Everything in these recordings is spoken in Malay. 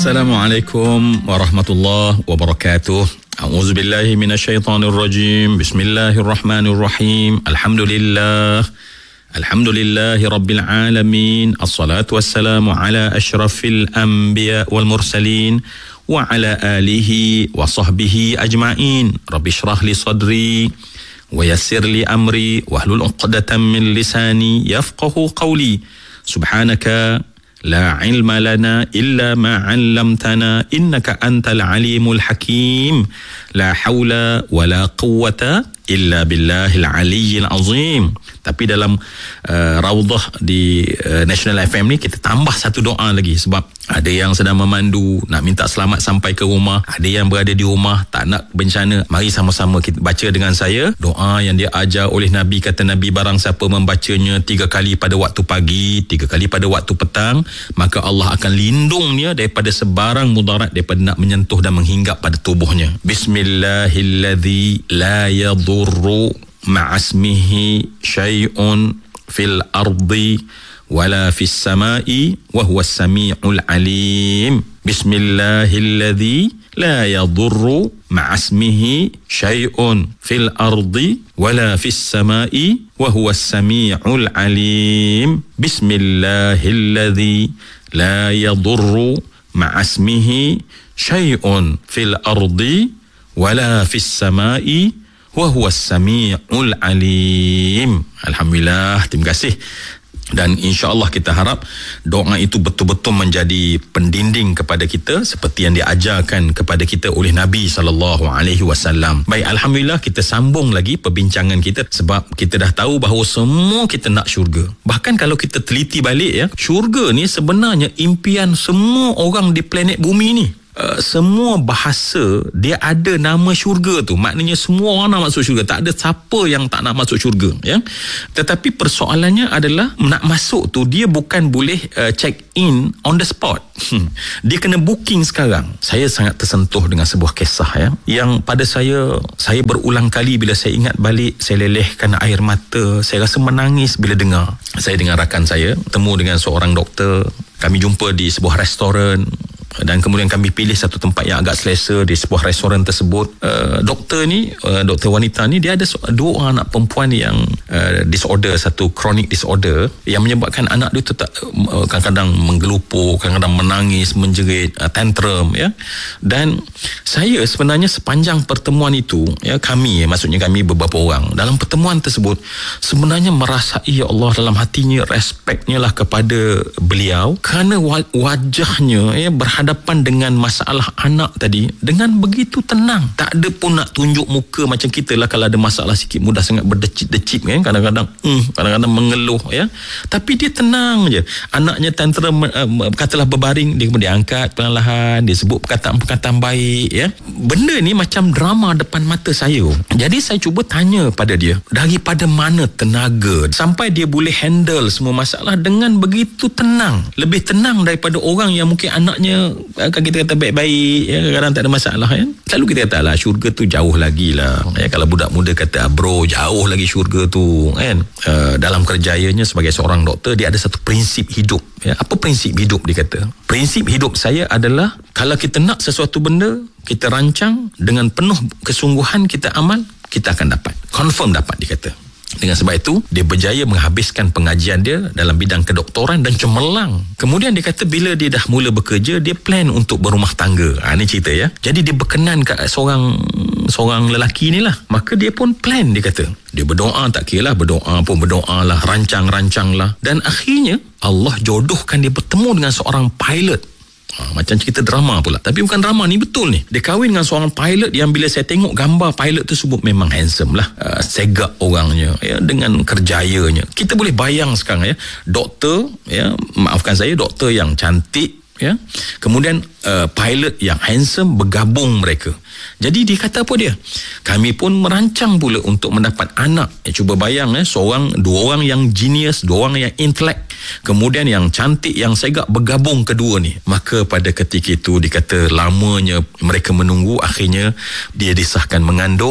Assalamualaikum warahmatullahi wabarakatuh. A'udzubillahi minasyaitonirrajim. Bismillahirrahmanirrahim. Alhamdulillahi rabbil alamin. Assalatu wassalamu ala asyrafil anbiya wal mursalin wa ala alihi wa sahbihi ajma'in. Rabbi shrah li sadri wa yassir li amri wahlul 'uqdatam min lisani yafqahu qawli. Subhanaka la ilma lana illa ma 'allamtana innaka antal alimul hakim. La haula wala quwwata illa billahil aliyyil azim. Tapi dalam Raudhah di National FM ni kita tambah satu doa lagi, sebab ada yang sedang memandu nak minta selamat sampai ke rumah, ada yang berada di rumah tak nak bencana. Mari sama-sama kita baca dengan saya doa yang dia ajar oleh Nabi. Kata Nabi, barang siapa membacanya 3 kali pada waktu pagi, 3 kali pada waktu petang, maka Allah akan lindungnya daripada sebarang mudarat, daripada nak menyentuh dan menghinggap pada tubuhnya. Bismillahilladzi la yadurru ma'asmihi syai'un fil ardi wala fis samai wa huwas sami'ul alim. Bismillahilladzi la yadurru ma'asmihi syai'un fil ardi wala fis samai wa huwas sami'ul alim. Bismillahilladzi la yadurru ma'asmihi syai'un fil ardi wala fis samai wa huwas sami'ul alim. Alhamdulillah, terima kasih. Dan insya-Allah kita harap doa itu betul-betul menjadi pendinding kepada kita seperti yang diajarkan kepada kita oleh Nabi SAW. Baik, alhamdulillah kita sambung lagi perbincangan kita, sebab kita dah tahu bahawa semua kita nak syurga. Bahkan kalau kita teliti balik ya, syurga ni sebenarnya impian semua orang di planet bumi ni. Semua bahasa dia ada nama syurga tu, maknanya semua orang nak masuk syurga, tak ada siapa yang tak nak masuk syurga ya. Tetapi persoalannya adalah nak masuk tu dia bukan boleh check in on the spot. Dia kena booking sekarang. Saya sangat tersentuh dengan sebuah kisah ya, yang pada saya berulang kali bila saya ingat balik, saya lelehkan air mata, saya rasa menangis bila dengar. Saya dengan rakan saya temu dengan seorang doktor, kami jumpa di sebuah restoran. Dan kemudian kami pilih satu tempat yang agak selesa di sebuah restoran tersebut. Doktor wanita ni dia ada 2 anak perempuan yang disorder, satu chronic disorder yang menyebabkan anak dia tetap kadang-kadang menggelupur, kadang-kadang menangis, menjerit, tantrum ya. Dan saya sebenarnya sepanjang pertemuan itu ya, maksudnya kami beberapa orang dalam pertemuan tersebut sebenarnya merasai, ya Allah, dalam hatinya respeknya lah kepada beliau kerana wajahnya ya berhadapan dengan masalah anak tadi dengan begitu tenang. Tak ada pun nak tunjuk muka macam kita lah, kalau ada masalah sikit mudah sangat berdecit-decit kan, kadang-kadang mengeluh ya. Tapi dia tenang je. Anaknya tantrum, katalah berbaring, dia kemudian angkat perlahan, dia sebut perkataan-perkataan baik ya. Benda ni macam drama depan mata saya. Jadi saya cuba tanya pada dia, daripada mana tenaga sampai dia boleh handle semua masalah dengan begitu tenang, lebih tenang daripada orang yang mungkin anaknya kita kata baik-baik ya, kadang-kadang tak ada masalah ya. Selalu kita kata lah syurga tu jauh lagi lah ya. Kalau budak muda kata bro, jauh lagi syurga tu kan. Dalam kerjayanya sebagai seorang doktor, dia ada satu prinsip hidup ya. Apa prinsip hidup dia kata? Prinsip hidup saya adalah, kalau kita nak sesuatu benda, kita rancang dengan penuh kesungguhan, kita amal, kita akan dapat, confirm dapat, dia kata. Dengan sebab itu dia berjaya menghabiskan pengajian dia dalam bidang kedoktoran dan cemerlang. Kemudian dia kata bila dia dah mula bekerja, dia plan untuk berumah tangga. Ini cerita ya. Jadi dia berkenan kat seorang lelaki ni lah. Maka dia pun plan, dia kata. Dia berdoa, tak kira lah, berdoa lah, rancang lah. Dan akhirnya Allah jodohkan dia bertemu dengan seorang pilot. Macam cerita drama pula, tapi bukan drama ni, betul ni. Dia kahwin dengan seorang pilot yang bila saya tengok gambar pilot tersebut memang handsome lah, segak orangnya ya, dengan kerjayanya. Kita boleh bayang sekarang ya, doktor ya, maafkan saya, doktor yang cantik ya, kemudian pilot yang handsome bergabung mereka. Jadi dia kata apa dia? Kami pun merancang pula untuk mendapat anak. Cuba bayang dua orang yang genius, 2 orang yang intelek, kemudian yang cantik, yang segak, bergabung kedua ni. Maka pada ketika itu dikata lamanya mereka menunggu, akhirnya dia disahkan mengandung.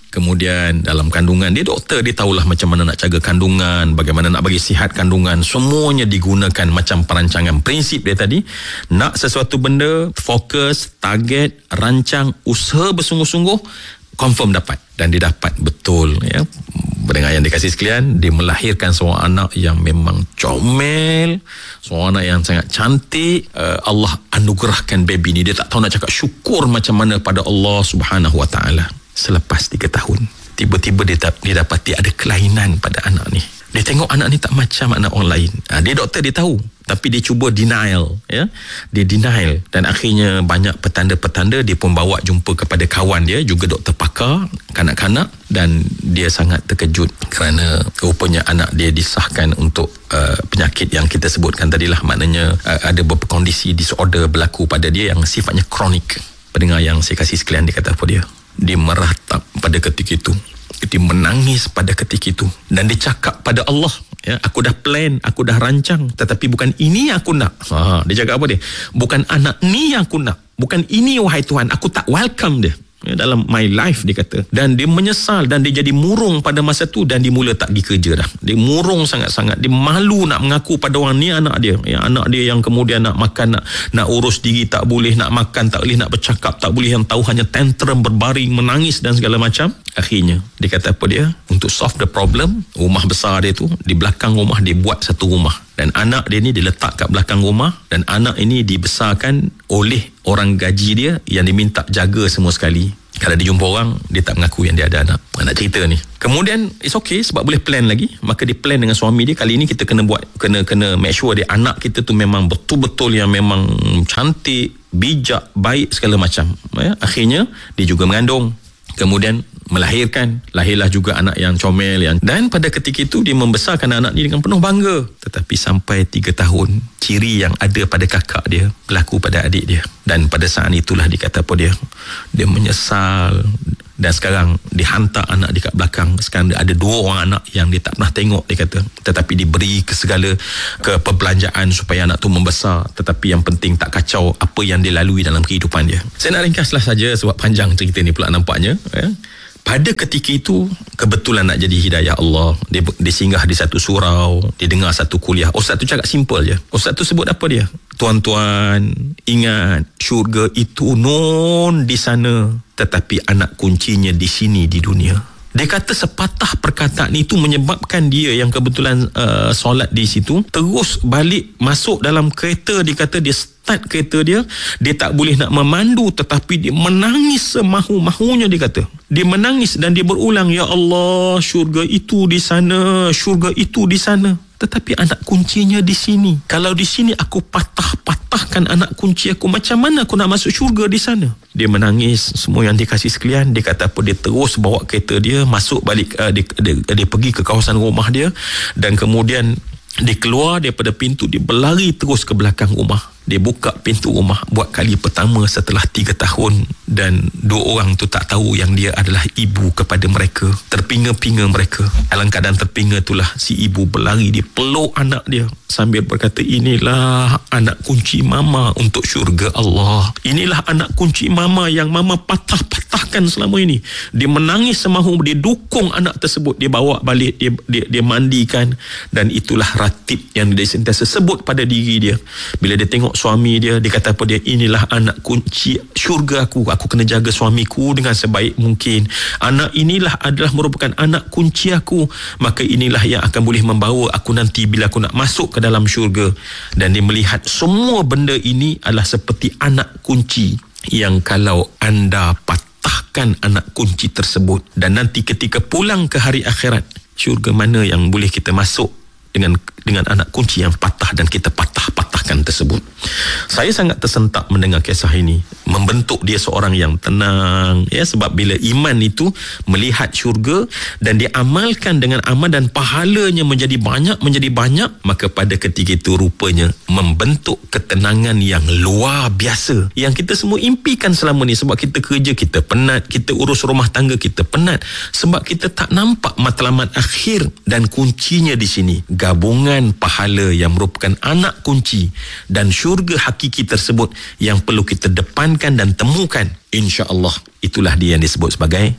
Kemudian dalam kandungan, dia doktor, dia tahulah macam mana nak jaga kandungan, bagaimana nak bagi sihat kandungan. Semuanya digunakan macam perancangan. Prinsip dia tadi, nak sesuatu benda, fokus, target, rancang, usaha bersungguh-sungguh, confirm dapat. Dan dia dapat betul, ya. Pendengar yang dikasih sekalian, dia melahirkan seorang anak yang memang comel, seorang anak yang sangat cantik. Allah anugerahkan baby ni. Dia tak tahu nak cakap syukur macam mana pada Allah Subhanahu Wa Taala. Selepas 3 tahun, tiba-tiba dia dapati ada kelainan pada anak ni. Dia tengok anak ni tak macam anak orang lain. Dia doktor, dia tahu, tapi dia cuba denial, ya. Dia denial, dan akhirnya banyak petanda-petanda. Dia pun bawa jumpa kepada kawan dia, juga doktor pakar kanak-kanak, dan dia sangat terkejut kerana rupanya anak dia disahkan untuk penyakit yang kita sebutkan tadilah. Maknanya ada beberapa kondisi disorder berlaku pada dia yang sifatnya kronik. Pendengar yang saya kasih sekalian, dia kata apa dia? Dia meratap pada ketika itu. Dia menangis pada ketika itu. Dan dia cakap pada Allah, ya, aku dah plan, aku dah rancang, tetapi bukan ini yang aku nak. Dia cakap apa dia? Bukan anak ni yang aku nak. Bukan ini, wahai Tuhan. Aku tak welcome dia, ya, dalam my life, dia kata. Dan dia menyesal, dan dia jadi murung pada masa tu. Dan dia mula tak pergi kerja dah. Dia murung sangat-sangat. Dia malu nak mengaku pada orang ni anak dia, ya, anak dia yang kemudian nak makan, nak urus diri tak boleh, nak makan tak boleh, nak bercakap tak boleh, yang tahu hanya tantrum, berbaring, menangis dan segala macam. Akhirnya dia kata apa dia? Untuk solve the problem, rumah besar dia tu, di belakang rumah dia buat satu rumah. Dan anak dia ni diletak kat belakang rumah. Dan anak ini dibesarkan oleh orang gaji dia yang diminta jaga semua sekali. Kalau dia jumpa orang, dia tak mengaku yang dia ada anak. Nak cerita ni. Kemudian it's okay sebab boleh plan lagi. Maka dia plan dengan suami dia. Kali ni kita kena make sure dia, anak kita tu memang betul-betul yang memang cantik, bijak, baik, segala macam, ya. Akhirnya dia juga mengandung. Kemudian melahirkan, lahirlah juga anak yang comel, dan pada ketika itu dia membesarkan anak ni dengan penuh bangga. Tetapi sampai 3 tahun, ciri yang ada pada kakak dia berlaku pada adik dia. Dan pada saat itulah dia kata apa dia? Dia menyesal. Dan sekarang dihantar anak dia kat belakang. Sekarang ada 2 orang anak yang dia tak pernah tengok, dia kata. Tetapi diberi segala perbelanjaan supaya anak tu membesar. Tetapi yang penting tak kacau apa yang dia lalui dalam kehidupan dia. Saya nak ringkaslah saja sebab panjang cerita ni pula nampaknya, ya. Pada ketika itu, kebetulan nak jadi hidayah Allah. Dia singgah di satu surau, dia dengar satu kuliah. Ustaz tu cakap simple je. Ustaz tu sebut apa dia? Tuan-tuan, ingat, syurga itu non di sana, tetapi anak kuncinya di sini, di dunia. Dia kata sepatah perkataan itu menyebabkan dia yang kebetulan solat di situ, terus balik masuk dalam kereta. Dia kata dia start kereta dia tak boleh nak memandu, tetapi dia menangis semahu-mahunya. Dia kata dia menangis dan dia berulang, ya Allah, syurga itu di sana, syurga itu di sana, tetapi anak kuncinya di sini. Kalau di sini aku patahkan anak kunci aku, macam mana aku nak masuk syurga di sana? Dia menangis semua yang dikasih sekalian. Dia kata apa, dia terus bawa kereta dia masuk balik, dia pergi ke kawasan rumah dia, dan kemudian dia keluar daripada pintu, dia berlari terus ke belakang rumah. Dia buka pintu rumah buat kali pertama setelah 3 tahun. Dan 2 orang tu tak tahu yang dia adalah ibu kepada mereka. Terpinga-pinga mereka. Dalam keadaan terpinga itulah si ibu berlari, dia peluk anak dia sambil berkata, inilah anak kunci mama untuk syurga Allah. Inilah anak kunci mama yang mama patahkan selama ini. Dia menangis semahu, dia dukung anak tersebut, dia bawa balik, dia mandikan. Dan itulah ratib yang dia sentiasa sebut pada diri dia. Bila dia tengok suami dia, dia kata apa dia? Inilah anak kunci syurga aku kena jaga suamiku dengan sebaik mungkin. Anak inilah adalah merupakan anak kunci aku, maka inilah yang akan boleh membawa aku nanti bila aku nak masuk ke dalam syurga. Dan dia melihat semua benda ini adalah seperti anak kunci yang kalau anda patahkan anak kunci tersebut, dan nanti ketika pulang ke hari akhirat, syurga mana yang boleh kita masuk dengan anak kunci yang patah dan kita patahkan tersebut. Saya sangat tersentak mendengar kisah ini. Membentuk dia seorang yang tenang, ya, sebab bila iman itu melihat syurga dan dia amalkan dengan amal dan pahalanya menjadi banyak, maka pada ketika itu rupanya membentuk ketenangan yang luar biasa yang kita semua impikan selama ni. Sebab kita kerja, kita penat, kita urus rumah tangga, kita penat, sebab kita tak nampak matlamat akhir. Dan kuncinya di sini, gabungan pahala yang merupakan anak kunci dan syurga hakiki tersebut yang perlu kita depankan dan temukan. InsyaAllah itulah dia yang disebut sebagai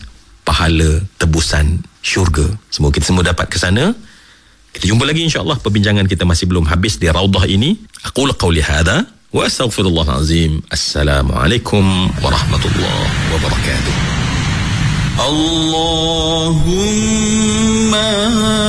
pahala tebusan syurga. Semoga kita semua dapat ke sana. Kita jumpa lagi insya-Allah. Perbincangan kita masih belum habis di Raudhah ini. Aqulu qawli hadha wa astaghfirullahal azim. Assalamualaikum warahmatullahi wabarakatuh. Allahumma